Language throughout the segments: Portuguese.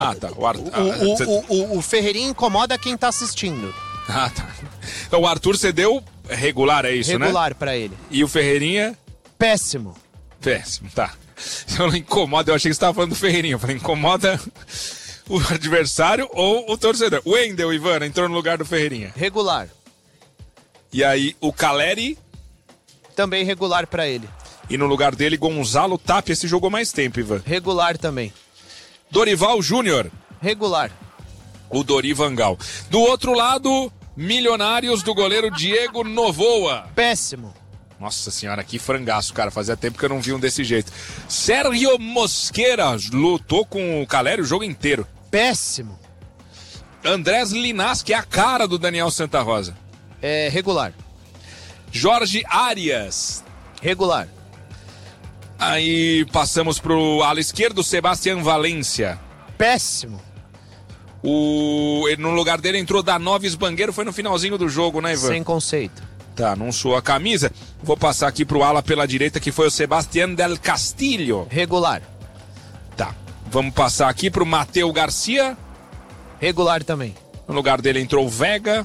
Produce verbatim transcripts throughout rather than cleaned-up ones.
Ah, tá. O, Arthur, O, o, cê... o, o, o Ferreirinha incomoda quem tá assistindo. Ah, tá. Então o Arthur você deu regular, é isso, Regular, né? Regular pra ele. E o Ferreirinha? Péssimo. Péssimo, tá. Eu não incomoda, eu achei que você tava falando do Ferreirinha. Eu falei, incomoda o adversário ou o torcedor. O Wendel, Ivan, entrou no lugar do Ferreirinha. Regular. E aí, o Caleri? Também regular pra ele. E no lugar dele, Gonzalo Tapia, esse jogou mais tempo, Ivan. Regular também. Dorival Júnior? Regular. O Dorivangal. Do outro lado, Milionários do goleiro Diego Novoa. Péssimo. Nossa senhora, que frangaço, cara. Fazia tempo que eu não vi um desse jeito. Sérgio Mosquera lutou com o Caleri o jogo inteiro. Péssimo. Andrés Linás, que é a cara do Daniel Santa Rosa. É regular. Jorge Arias. Regular. Aí passamos pro ala esquerdo, Sebastián Valência. Péssimo. O... No lugar dele entrou Danovis Bangueiro, foi no finalzinho do jogo, né, Ivan? Sem conceito. Tá, não suou a camisa. Vou passar aqui pro ala pela direita, que foi o Sebastián del Castillo. Regular. Tá. Vamos passar aqui pro Mateu Garcia. Regular também. No lugar dele entrou o Vega.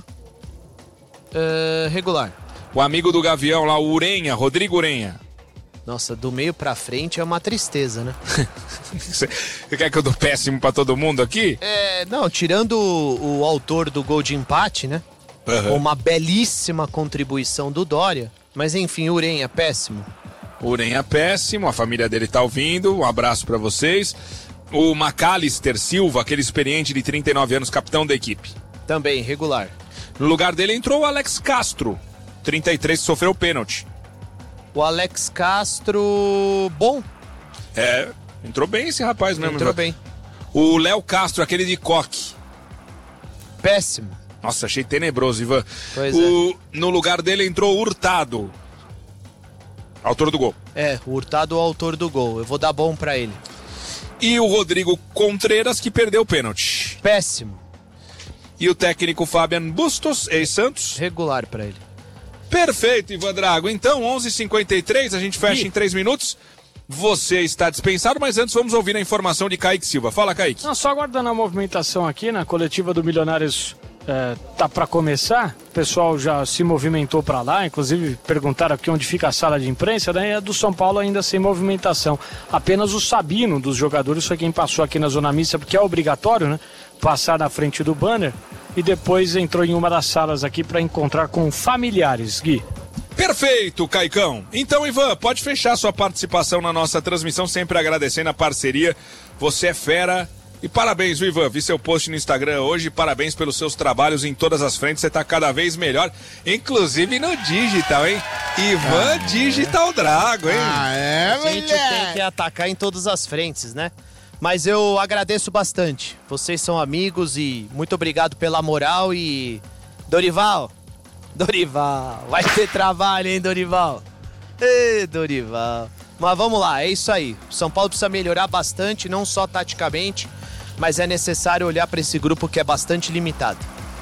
Uh, regular. O amigo do Gavião lá, o Urenha, Rodrigo Urenha. Nossa, do meio pra frente é uma tristeza, né? Você quer que eu dou péssimo pra todo mundo aqui? É, não, tirando o, o autor do gol de empate, né? Uhum. Uma belíssima contribuição do Dória. Mas enfim, Urenha, péssimo. Urenha, péssimo. A família dele tá ouvindo. Um abraço pra vocês. O Macalister Silva, aquele experiente de trinta e nove anos, capitão da equipe. Também, regular. No lugar dele entrou o Alex Castro, trinta e três, que sofreu o pênalti. O Alex Castro, bom. É, entrou bem esse rapaz mesmo. Entrou bem. O Léo Castro, aquele de coque. Péssimo. Nossa, achei tenebroso, Ivan. Pois o, é. No lugar dele entrou o Hurtado, autor do gol. É, o Hurtado é o autor do gol. Eu vou dar bom pra ele. E o Rodrigo Contreras, que perdeu o pênalti. Péssimo. E o técnico Fabian Bustos, ex-Santos. Regular pra ele. Perfeito, Ivan Drago. Então, onze e cinquenta e três, a gente fecha e... em três minutos. Você está dispensado, mas antes vamos ouvir a informação de Kaique Silva. Fala, Kaique. Não, só aguardando a movimentação aqui na coletiva do Milionários. É, tá para começar, o pessoal já se movimentou para lá, inclusive perguntaram aqui onde fica a sala de imprensa, daí a do São Paulo ainda sem movimentação. Apenas o Sabino dos jogadores foi quem passou aqui na zona mista, porque é obrigatório, né? Passar na frente do banner e depois entrou em uma das salas aqui para encontrar com familiares, Gui. Perfeito, Caicão. Então, Ivan, pode fechar sua participação na nossa transmissão, sempre agradecendo a parceria. Você é fera. E parabéns, viu, Ivan? Vi seu post no Instagram hoje. Parabéns pelos seus trabalhos em todas as frentes. Você tá cada vez melhor, inclusive no digital, hein? Ivan ah, Digital é. Drago, hein? Ah, é, a gente tem que atacar em todas as frentes, né? Mas eu agradeço bastante. Vocês são amigos e muito obrigado pela moral e... Dorival, Dorival, vai ter trabalho, hein, Dorival? Ê, Dorival. Mas vamos lá, é isso aí. O São Paulo precisa melhorar bastante, não só taticamente, mas é necessário olhar para esse grupo que é bastante limitado.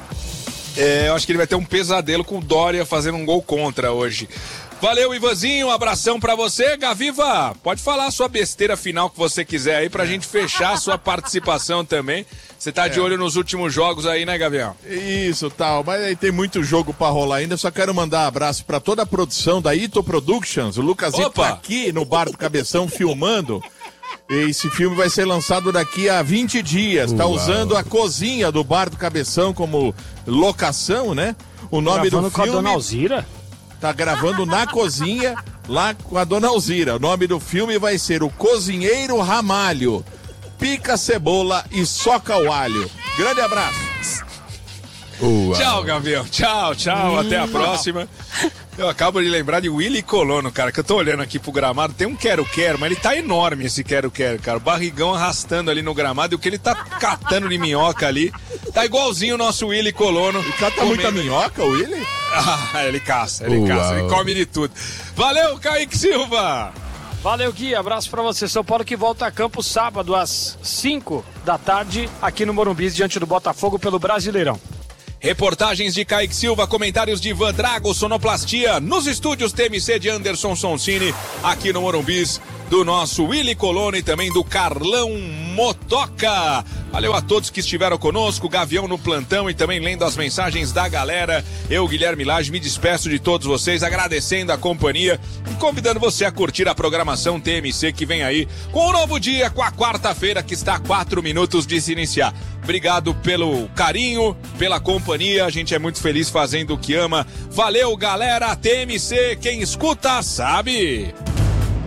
É, eu acho que ele vai ter um pesadelo com o Dória fazendo um gol contra hoje. Valeu, Ivanzinho, um abração pra você. Gaviva, pode falar a sua besteira final que você quiser aí pra gente fechar a sua participação também. Você tá de olho nos últimos jogos aí, né, Gavião? Isso, tal, mas aí tem muito jogo pra rolar ainda. Só quero mandar um abraço pra toda a produção da Ito Productions. O Lucasito tá aqui no Bar do Cabeção filmando. Esse filme vai ser lançado daqui a vinte dias. Tá Uau. usando a cozinha do Bar do Cabeção como locação, né? O nome Gravando do filme... com a Dona Alzira? Tá gravando na cozinha, lá com a Dona Alzira. O nome do filme vai ser O Cozinheiro Ramalho. Pica a cebola e soca o alho. Grande abraço. Uau. Tchau, Gavião. Tchau, tchau. Até a próxima. Eu acabo de lembrar de Willy Colono, cara, que eu tô olhando aqui pro gramado. Tem um quero-quero, mas ele tá enorme esse quero-quero, cara. O barrigão arrastando ali no gramado e o que ele tá catando de minhoca ali. Tá igualzinho o nosso Willy Colono. Ele cata comendo... muita minhoca, o Willy? Ah, ele caça, ele Uau. caça, ele come de tudo. Valeu, Kaique Silva! Valeu, Gui, abraço pra você. São Paulo que volta a campo sábado às cinco da tarde aqui no Morumbi, diante do Botafogo pelo Brasileirão. Reportagens de Kaique Silva, comentários de Ivan Drago, sonoplastia, nos estúdios T M C de Anderson Sonsini, aqui no Morumbis, do nosso Willy Colonna e também do Carlão Motoca. Valeu a todos que estiveram conosco, Gavião no plantão e também lendo as mensagens da galera. Eu, Guilherme Lage, me despeço de todos vocês, agradecendo a companhia e convidando você a curtir a programação T M C que vem aí com um novo dia, com a quarta-feira que está a quatro minutos de se iniciar. Obrigado pelo carinho, pela companhia, a gente é muito feliz fazendo o que ama. Valeu, galera, T M C, quem escuta sabe.